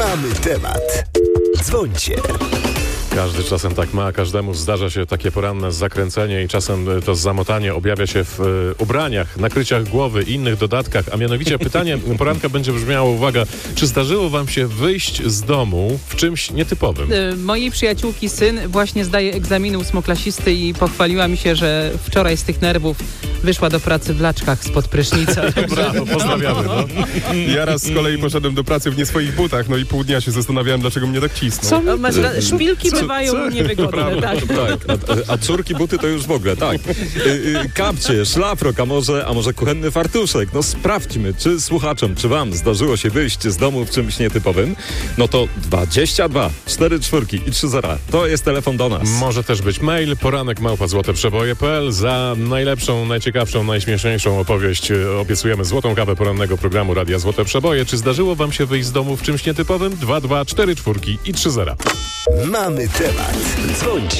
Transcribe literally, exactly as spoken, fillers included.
Mamy temat. Dzwońcie. Każdy czasem tak ma, każdemu zdarza się takie poranne zakręcenie i czasem to zamotanie objawia się w e, ubraniach, nakryciach głowy, innych dodatkach, a mianowicie pytanie poranka będzie brzmiało, uwaga, czy zdarzyło wam się wyjść z domu w czymś nietypowym? Y, mojej przyjaciółki syn właśnie zdaje egzaminy ósmoklasisty i pochwaliła mi się, że wczoraj z tych nerwów wyszła do pracy w laczkach spod prysznica. Brawo, pozdrawiamy. No. Ja raz z kolei poszedłem do pracy w nie swoich butach, no i pół dnia się zastanawiałem, dlaczego mnie tak cisną. No, masz ra- szpilki bywają co? niewygodne, tak. Tak, a, a córki buty to już w ogóle, tak. Y, y, kapcie, szlafrok, a może, a może kuchenny fartuszek. No sprawdźmy, czy słuchaczom, czy wam zdarzyło się wyjść z domu w czymś nietypowym. No to dwadzieścia dwa, cztery czwórki i trzy zera. To jest telefon do nas. Może też być mail, poranek małpa złote przeboje kropka p l. Za najlepszą, najciekawszą, najśmieszniejszą opowieść e, obiecujemy złotą kawę porannego programu Radia Złote Przeboje. Czy zdarzyło wam się wyjść z domu w czymś nietypowym? dwa dwa cztery czwórki i trzy zera. Mamy temat. Dzwońcie.